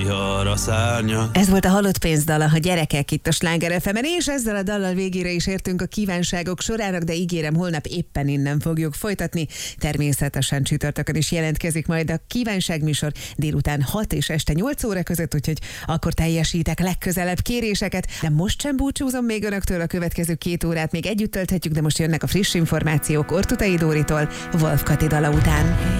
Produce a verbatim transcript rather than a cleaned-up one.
Arra szárnya. Ez volt a Halott pénz dala, a gyerekek itt a Sláger ef emen, és ezzel a dallal végére is értünk a kívánságok sorának, de ígérem, holnap éppen innen fogjuk folytatni. Természetesen csütörtökön is jelentkezik majd a kívánságműsor délután hat és este nyolc óra között, úgyhogy akkor teljesítek legközelebb kéréseket. De most sem búcsúzom még önöktől, a következő két órát még együtt tölthetjük, de most jönnek a friss információk Ortutai Dóritól, Wolf Kati dala után.